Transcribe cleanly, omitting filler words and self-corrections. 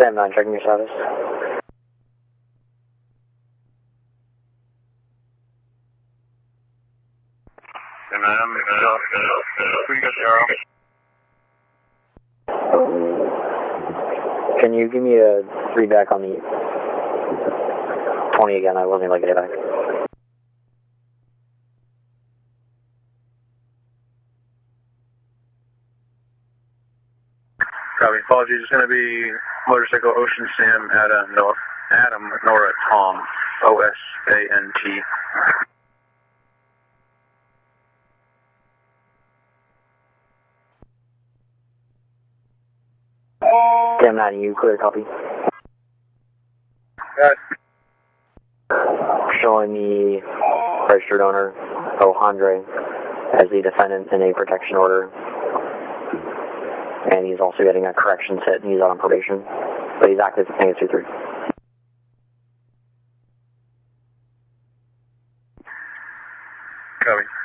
Sam 9, checking your status. Sam 9, who you got there? Can you give me a read back on the 20 again? I wasn't able to get it back. Copy. Apologies. It's going to be motorcycle Ocean Sam Adam Nora Tom OSANT. Sam 9, you clear, copy. Got it. Showing the registered owner, O'Handre, as the defendant in a protection order. And he's also getting a corrections hit, and he's on probation. But he's active for Tango 2-3. Copy.